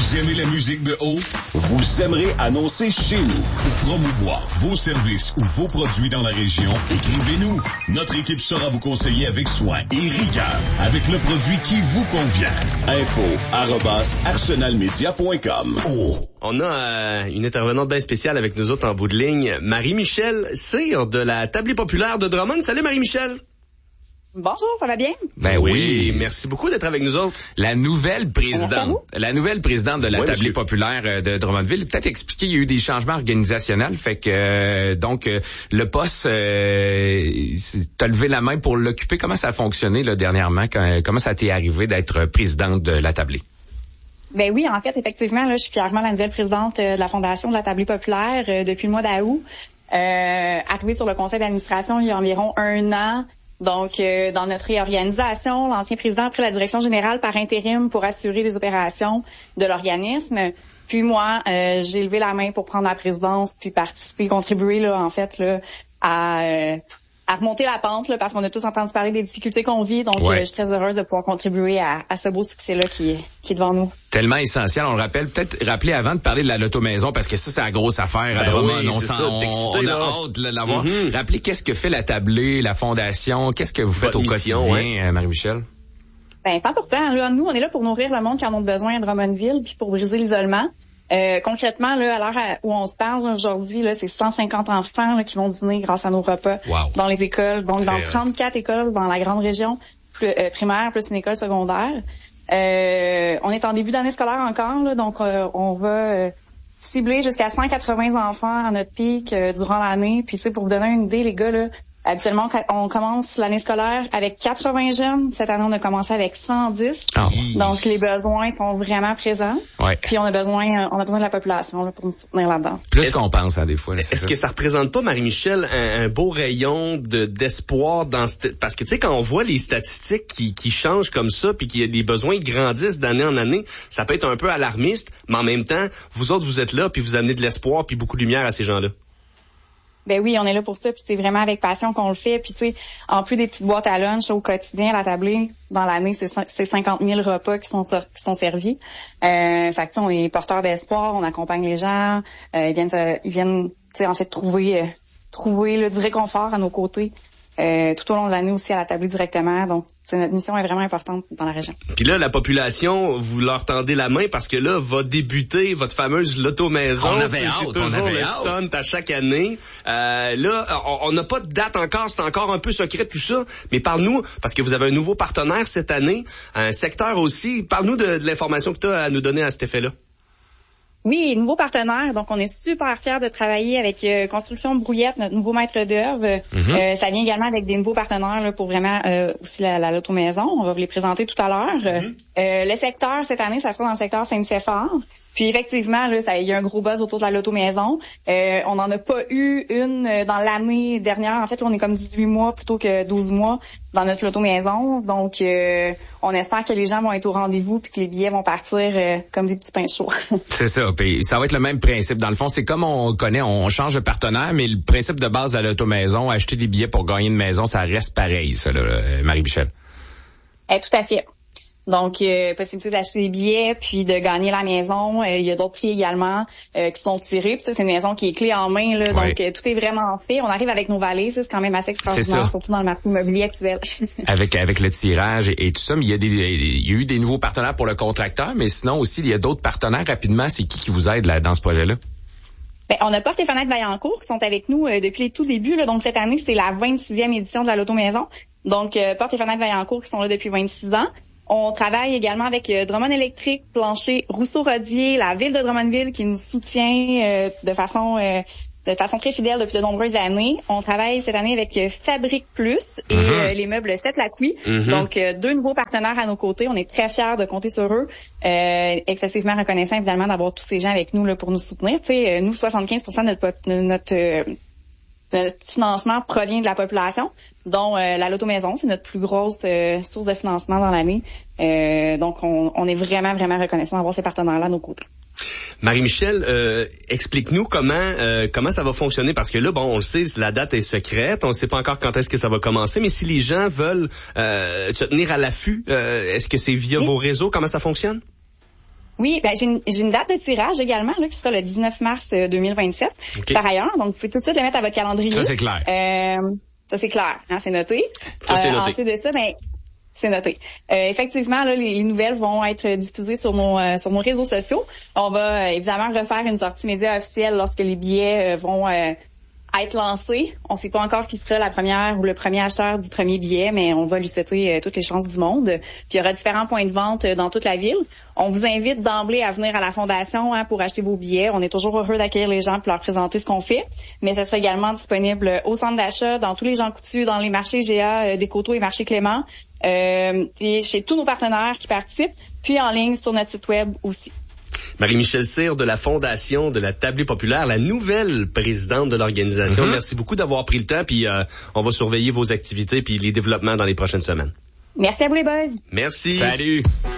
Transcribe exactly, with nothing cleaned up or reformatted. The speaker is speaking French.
Vous aimez la musique de haut? Vous aimerez annoncer chez nous. Pour promouvoir vos services ou vos produits dans la région, écrivez-nous. Notre équipe saura vous conseiller avec soin et rigueur, avec le produit qui vous convient. Info arobase arsenalmedia point com. Oh. On a euh, une intervenante bien spéciale avec nous autres en bout de ligne, Marie-Michel Cyr de la Tablée populaire de Drummond. Salut Marie-Michel. Bonjour, ça va bien? Ben oui, oui, merci beaucoup d'être avec nous autres. La nouvelle présidente, la nouvelle présidente de la oui, Tablée monsieur. populaire de Drummondville, peut-être expliquer, il y a eu des changements organisationnels, fait que euh, donc euh, le poste, euh, t'as levé la main pour l'occuper. Comment ça a fonctionné là dernièrement? Quand, comment ça t'est arrivé d'être présidente de la Tablée? Ben oui, en fait, effectivement, là, je suis fièrement la nouvelle présidente de la Fondation de la Tablée populaire euh, depuis le mois d'août. Euh, arrivée sur le conseil d'administration il y a environ un an. Donc, euh, dans notre réorganisation, l'ancien président a pris la direction générale par intérim pour assurer les opérations de l'organisme. Puis moi, euh, j'ai levé la main pour prendre la présidence puis participer, contribuer là, en fait, là, à, euh, à remonter la pente, là, parce qu'on a tous entendu parler des difficultés qu'on vit. Donc, ouais. euh, je suis très heureuse de pouvoir contribuer à, à ce beau succès-là qui est, qui est devant nous. Tellement essentiel, on le rappelle. Peut-être rappeler avant de parler de la loto-maison, parce que ça, c'est la grosse affaire à ben Drummond. oui, on, c'est s'en, ça, on, excité, on a là. hâte de l'avoir. Mm-hmm. Rappelez qu'est-ce que fait la Tablée, la Fondation, qu'est-ce que vous faites Votre au mission, quotidien, ouais. Marie-Michel? Ben, cent pour cent. Là, nous, on est là pour nourrir le monde qui en a besoin à Drummondville puis pour briser l'isolement. Euh, concrètement, là, à l'heure où on se parle aujourd'hui, là, c'est cent cinquante enfants là, qui vont dîner grâce à nos repas wow. dans les écoles. Donc, Très dans trente-quatre écoles dans la grande région plus, euh, primaire, plus une école secondaire. Euh, on est en début d'année scolaire encore, là, donc euh, on va euh, cibler jusqu'à cent quatre-vingts enfants à notre pic euh, durant l'année. Puis, tu sais, pour vous donner une idée, les gars, là, habituellement, on commence l'année scolaire avec quatre-vingts jeunes. Cette année, on a commencé avec cent dix. Oh. Donc, les besoins sont vraiment présents. Ouais. Puis, on a besoin, on a besoin de la population là, pour nous soutenir là-dedans. Plus Est-ce, qu'on pense, hein, des fois. Là, est-ce ça. que ça représente pas, Marie-Michel, un, un beau rayon de, d'espoir dans cette... Parce que, tu sais, quand on voit les statistiques qui, qui changent comme ça, puis que les besoins grandissent d'année en année, ça peut être un peu alarmiste, mais en même temps, vous autres, vous êtes là, puis vous amenez de l'espoir, puis beaucoup de lumière à ces gens-là. Ben oui, on est là pour ça, puis c'est vraiment avec passion qu'on le fait. Puis tu sais, en plus des petites boîtes à lunch au quotidien, à la Tablée, dans l'année, c'est, c'est cinquante mille repas qui sont qui sont servis. Euh, fait que tu sais, on est porteurs d'espoir, on accompagne les gens, euh, ils viennent, euh, ils viennent, tu sais, en fait, trouver, euh, trouver là, du réconfort à nos côtés. Euh, tout au long de l'année aussi à la Tablée directement. Donc, c'est, notre mission est vraiment importante dans la région. Puis là, la population, vous leur tendez la main parce que là, va débuter votre fameuse loto-maison. On avait c'est, hâte, c'est on toujours avait le hâte. stunt à chaque année. Euh, là, on n'a pas de date encore, c'est encore un peu secret tout ça. Mais parle-nous, parce que vous avez un nouveau partenaire cette année, un secteur aussi. Parle-nous de, de l'information que tu as à nous donner à cet effet-là. Oui, nouveau partenaire. Donc, on est super fiers de travailler avec euh, Construction Brouillette, notre nouveau maître d'œuvre. Mm-hmm. Euh, ça vient également avec des nouveaux partenaires là, pour vraiment euh, aussi la, la loto-maison. On va vous les présenter tout à l'heure. Mm-hmm. Euh, le secteur, cette année, ça sera dans le secteur Saint-Nicéphore. Puis effectivement, là, ça, il y a un gros buzz autour de la loto-maison. Euh, on n'en a pas eu une euh, dans l'année dernière. En fait, là, on est comme dix-huit mois plutôt que douze mois dans notre loto-maison. Donc, euh, on espère que les gens vont être au rendez-vous puis que les billets vont partir euh, comme des petits pains chauds. C'est ça. Puis ça va être le même principe. Dans le fond, c'est comme on connaît, on change de partenaire, mais le principe de base de la loto-maison, acheter des billets pour gagner une maison, ça reste pareil, ça, là, Marie-Michel. Eh, tout à fait. Donc, euh, possibilité d'acheter des billets, puis de gagner la maison. Euh, il y a d'autres prix également euh, qui sont tirés. Puis ça, c'est une maison qui est clé en main, là. Ouais. Donc, euh, tout est vraiment fait. On arrive avec nos vallées, ça, c'est quand même assez extraordinaire, surtout dans le marché immobilier actuel. avec avec le tirage et, et tout ça, mais il y a des il y a eu des nouveaux partenaires pour le contracteur, mais sinon aussi, il y a d'autres partenaires. Rapidement, c'est qui qui vous aide là, dans ce projet-là? Ben, on a Porte et Fenêtres Vaillancourt qui sont avec nous euh, depuis les tout débuts. Là. Donc, cette année, c'est la vingt-sixième édition de la Loto-Maison. Donc, euh, Porte et Fenêtres Vaillancourt qui sont là depuis vingt-six ans. On travaille également avec euh, Drummond Électrique, Plancher, Rousseau-Rodier, la ville de Drummondville qui nous soutient euh, de façon euh, de façon très fidèle depuis de nombreuses années. On travaille cette année avec euh, Fabrique Plus et Mm-hmm. euh, les meubles Sept Lacouille. Mm-hmm. Donc, euh, deux nouveaux partenaires à nos côtés. On est très fiers de compter sur eux. Euh, excessivement reconnaissants, évidemment, d'avoir tous ces gens avec nous là, pour nous soutenir. Tu sais, euh, nous, soixante-quinze pour cent de notre, de notre euh, notre financement provient de la population, dont euh, la Loto-Maison, c'est notre plus grosse euh, source de financement dans l'année. Euh, donc, on, on est vraiment, vraiment reconnaissant d'avoir ces partenaires-là à nos côtés. Marie-Michel, euh, explique-nous comment euh, comment ça va fonctionner, parce que là, bon, on le sait, la date est secrète, on ne sait pas encore quand est-ce que ça va commencer, mais si les gens veulent euh, se tenir à l'affût, euh, est-ce que c'est via oui. vos réseaux? Comment ça fonctionne? Oui, ben, j'ai, une, j'ai une date de tirage également, là, qui sera le dix-neuf mars deux mille vingt-sept. Okay. Par ailleurs, donc, vous pouvez tout de suite le mettre à votre calendrier. Ça, c'est clair. Euh, ça, c'est clair, hein, c'est noté. Ça, c'est euh, noté. Ensuite de ça, ben, c'est noté. Euh, effectivement, là, les, les nouvelles vont être diffusées sur nos euh, sur nos réseaux sociaux. On va euh, évidemment refaire une sortie média officielle lorsque les billets euh, vont euh, être lancés. On ne sait pas encore qui sera la première ou le premier acheteur du premier billet, mais on va lui souhaiter euh, toutes les chances du monde. Puis il y aura différents points de vente euh, dans toute la ville. On vous invite d'emblée à venir à la Fondation hein, pour acheter vos billets. On est toujours heureux d'accueillir les gens pour leur présenter ce qu'on fait. Mais ça sera également disponible au centre d'achat, dans tous les Jean Coutu, dans les marchés G A, euh, des Coteaux et marchés Clément, euh, et chez tous nos partenaires qui participent, puis en ligne sur notre site web aussi. Marie-Michèle Cyr de la Fondation de la Tablée populaire, la nouvelle présidente de l'organisation. Mm-hmm. Merci beaucoup d'avoir pris le temps, puis euh, on va surveiller vos activités puis les développements dans les prochaines semaines. Merci à vous les boys. Merci. Salut.